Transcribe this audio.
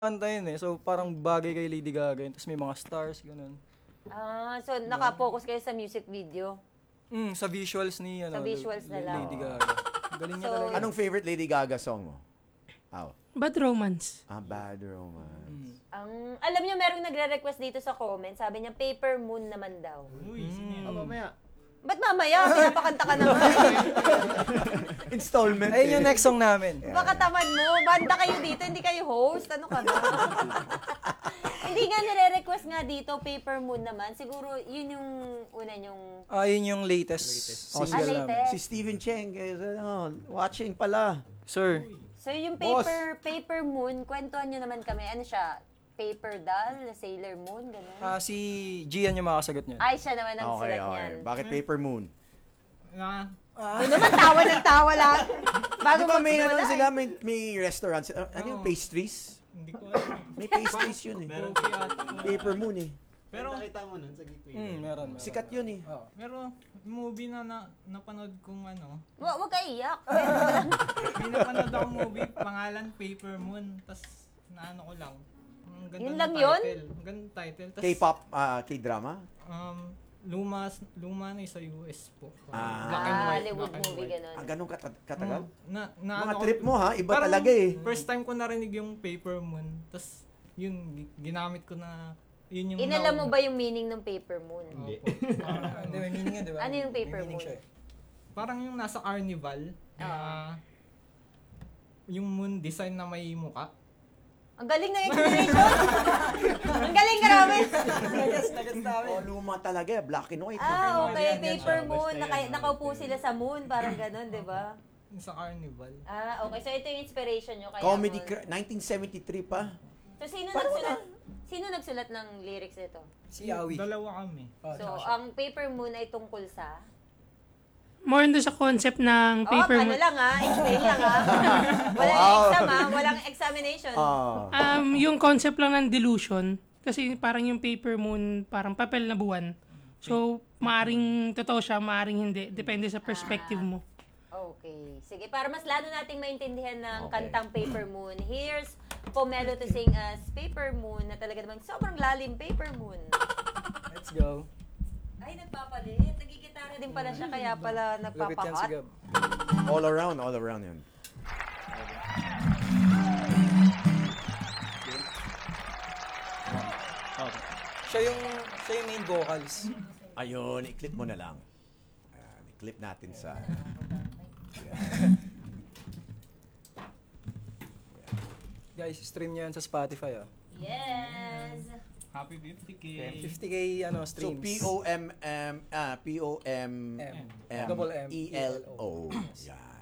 kanta yun eh. So, parang bagay kay Lady Gaga yun. Tapos may mga stars, ganun. So naka-focus kayo sa music video? Sa visuals ni Sa visuals na lang. Lady Gaga. Galing niya talaga. Anong favorite Lady Gaga song mo? Bad Romance. Bad Romance. Alam niyo, merong nagre-request dito sa comment. Sabi niya, Paper Moon naman daw. Uy, sino yan? Mamaya. Ba't mamaya? Pinapakanta ka naman. Installment. Ayun yung next song namin. Baka tamad mo. Banda kayo dito, hindi kayo host. Ano ka ba? Hindi nga nire-request nga dito, Paper Moon naman. Siguro, yun yung una yung... Yun yung latest single namin. latest. Si Steven Cheng, watching pala. Sir. So yung Boss. paper Moon, kwentuhan nyo naman kami. Ano siya? Paper doll? Sailor Moon? Ganun? Si Gian yung makakasagot niyan. Ay, siya naman ang Okay. sulat niyan. Bakit Paper Moon? Ano naman, tawa ng tawa lang. Bago Di ba may magsimula, sila, may restaurant sila. Ano yung pastries? Hindi ko alam. May pastries yun eh. Paper Moon eh. Pero, Nakita mo nun sa Geekly. Meron. Sikat yun eh. pero movie na napanood kong ano, Huwag ka iyak. may napanood akong movie, pangalan Paper Moon, tas naano ko lang. Ang ganda Yun ng lang yun? title. Ang ganda ng title. Tas, K-pop, K-drama? luma na sa US po. Hollywood movie, ganun. Ganun katagal? Mga Mga trip mo ha, iba talaga eh. First time ko narinig yung Paper Moon, tas yun, ginamit ko na, yun yung... Inalam mo ba yung meaning ng Paper Moon? Hindi. Hindi, may meaning yan, di ba? Ano yung Paper May meaning Moon? siya eh. Parang yung nasa carnival, yung moon design na may muka. Ang galing na explanation! Ang galing, grabe! Luma talaga, black and white. Okay, Paper Moon. Nakaupo sila sa moon, parang ganun, di ba? Yung sa carnival. Okay. So ito yung inspiration nyo. Kaya Comedy, Moon. 1973 pa. So sino nagsulat ng lyrics nito? Si Awi. Dalawa kami. So, ang Paper Moon ay tungkol sa... More on sa concept ng Paper ano Moon. lang explain lang Walang exam walang examination. Yung concept lang ng delusion. Kasi parang yung Paper Moon, parang papel na buwan. So, maaring totoo siya, maaring hindi. Depende sa perspective mo. Okay. Sige, para mas lalo nating maintindihan ng kantang Paper Moon, here's Pomelo to sing us Paper Moon na talaga namang sobrang lalim, Paper Moon. Let's go. Ay, nagpapalit. Nagigitara din pala siya, kaya pala Lupit yan si nagpapakat. Gab. All around yun. Siya yung main vocals. Ayun, i-clip mo na lang. I-clip natin sa... Guys, stream niyo yan sa Spotify. Yes! Happy 50K. 50K So, streams. P-O-M-M-E-L-O. Double M. Yan.